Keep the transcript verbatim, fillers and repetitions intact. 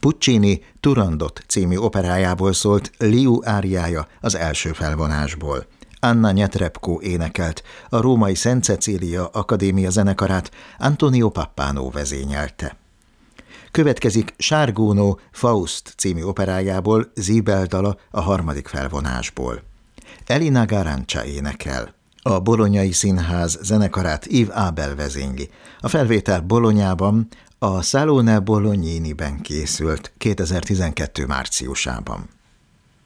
Puccini Turandot című operájából szólt Liu áriája az első felvonásból. Anna Netrebko énekelt, a római Szent Cecília Akadémia zenekarát Antonio Pappano vezényelte. Következik Sárgónó Faust című operájából Zibel dala a harmadik felvonásból. Elina Garancsa énekel. A Bolognai Színház zenekarát Yves Abel vezényli. A felvétel Bolognában, a Salone Bologniniben készült kétezer-tizenkettő márciusában.